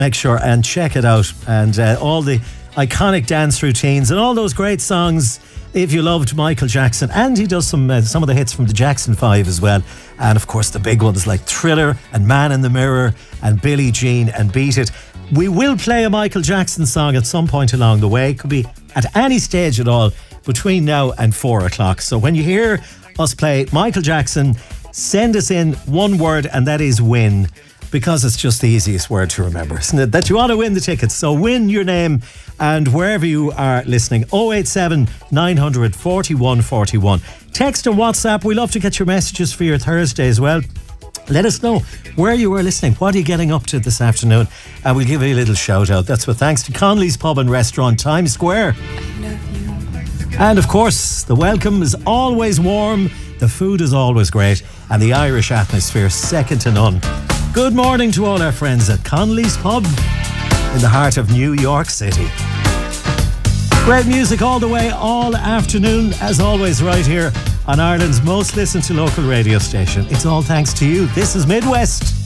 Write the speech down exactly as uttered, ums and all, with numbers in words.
make sure and check it out. And uh, all the iconic dance routines and all those great songs. If you loved Michael Jackson, and he does some uh, some of the hits from the Jackson Five as well, and of course the big ones like Thriller and Man in the Mirror and Billie Jean and Beat It. We will play a Michael Jackson song at some point along the way. It could be at any stage at all between now and four o'clock. So when you hear us play Michael Jackson, send us in one word, and that is win, because it's just the easiest word to remember, isn't it? That you want to win the tickets. So win your name, and wherever you are listening, oh eight seven, nine hundred, forty-one forty-one. Text and WhatsApp. We love to get your messages for your Thursday as well. Let us know where you are listening. What are you getting up to this afternoon? And we'll give you a little shout out. That's with thanks to Connolly's Pub and Restaurant, Times Square. And of course, the welcome is always warm, the food is always great, and the Irish atmosphere second to none. Good morning to all our friends at Connolly's Pub in the heart of New York City. Great music all the way, all afternoon, as always, right here on Ireland's most listened to local radio station. It's all thanks to you. This is Midwest.